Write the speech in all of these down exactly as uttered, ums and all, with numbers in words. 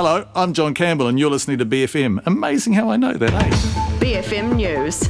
Hello, I'm John Campbell and you're listening to B F M. Amazing how I know that, eh? B F M News.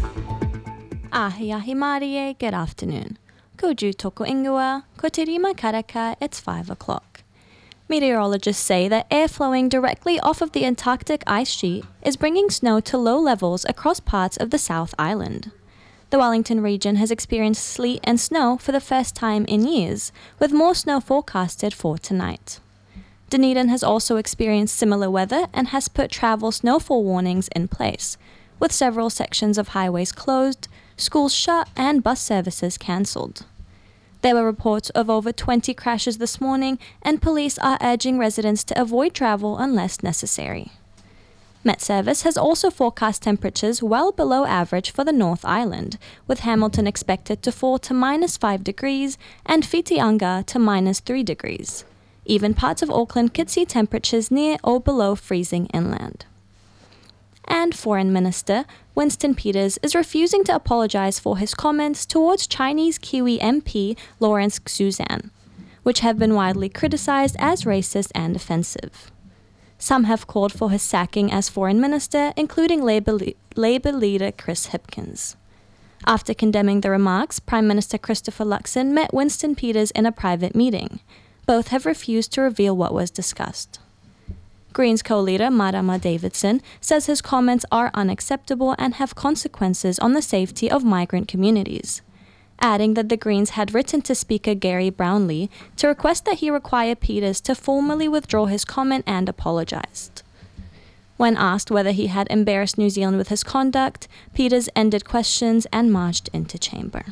Ahi ahi Marie, good afternoon. Ko ju toko ingoa, ko te rima karaka, it's five o'clock. Meteorologists say that air flowing directly off of the Antarctic ice sheet is bringing snow to low levels across parts of the South Island. The Wellington region has experienced sleet and snow for the first time in years, with more snow forecasted for tonight. Dunedin has also experienced similar weather and has put travel snowfall warnings in place, with several sections of highways closed, schools shut, and bus services cancelled. There were reports of over twenty crashes this morning, and police are urging residents to avoid travel unless necessary. Met Service has also forecast temperatures well below average for the North Island, with Hamilton expected to fall to minus five degrees and Whitianga to minus three degrees. Even parts of Auckland could see temperatures near or below freezing inland. And Foreign Minister Winston Peters is refusing to apologize for his comments towards Chinese Kiwi M P Lawrence Xuzan, which have been widely criticized as racist and offensive. Some have called for his sacking as foreign minister, including Labour, le- Labour leader Chris Hipkins. After condemning the remarks, Prime Minister Christopher Luxon met Winston Peters in a private meeting. Both have refused to reveal what was discussed. Greens co-leader Marama Davidson says his comments are unacceptable and have consequences on the safety of migrant communities, adding that the Greens had written to Speaker Gary Brownlee to request that he require Peters to formally withdraw his comment and apologized. When asked whether he had embarrassed New Zealand with his conduct, Peters ended questions and marched into chamber.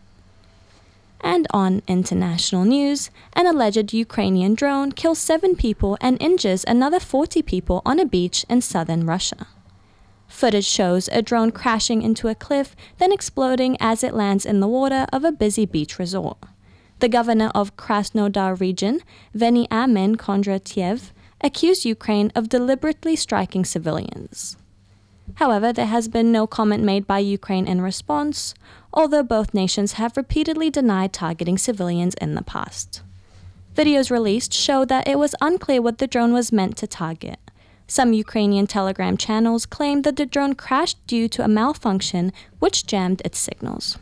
And on international news, an alleged Ukrainian drone kills seven people and injures another forty people on a beach in southern Russia. Footage shows a drone crashing into a cliff, then exploding as it lands in the water of a busy beach resort. The governor of Krasnodar region, Veniamin Kondratiev, accused Ukraine of deliberately striking civilians. However, there has been no comment made by Ukraine in response, although both nations have repeatedly denied targeting civilians in the past. Videos released show that it was unclear what the drone was meant to target. Some Ukrainian Telegram channels claimed that the drone crashed due to a malfunction which jammed its signals.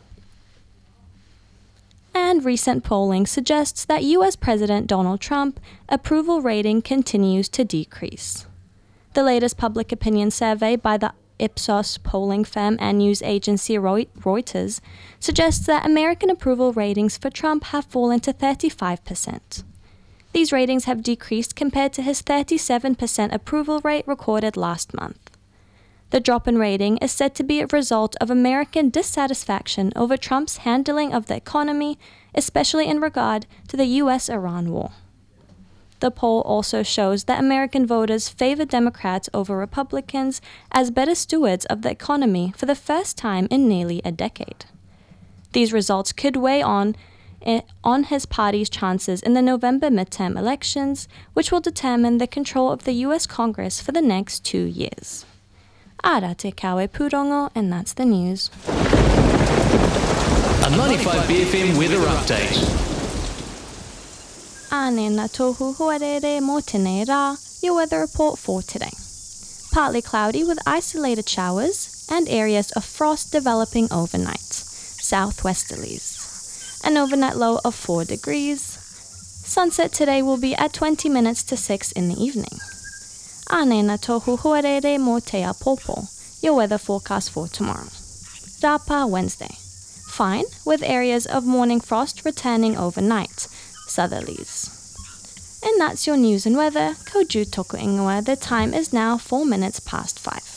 And recent polling suggests that U S President Donald Trump approval rating continues to decrease. The latest public opinion survey by the Ipsos polling firm and news agency Reuters suggests that American approval ratings for Trump have fallen to thirty-five percent. These ratings have decreased compared to his thirty-seven percent approval rate recorded last month. The drop in rating is said to be a result of American dissatisfaction over Trump's handling of the economy, especially in regard to the U S Iran war. The poll also shows that American voters favor Democrats over Republicans as better stewards of the economy for the first time in nearly a decade. These results could weigh on, eh, on his party's chances in the November midterm elections, which will determine the control of the U S Congress for the next two years. Ara te kawe purongo, and that's the news. A ninety-five B F M weather update. Ane na tohu huarere mo tēnei rā, your weather report for today. Partly cloudy with isolated showers and areas of frost developing overnight, southwesterlies. An overnight low of four degrees. Sunset today will be at twenty minutes to six in the evening. Ane na tohu huarere mo te apopo, your weather forecast for tomorrow. Rapa Wednesday. Fine, with areas of morning frost returning overnight, southerlies. And that's your news and weather. Ko ju toko ingoa. The time is now four minutes past five.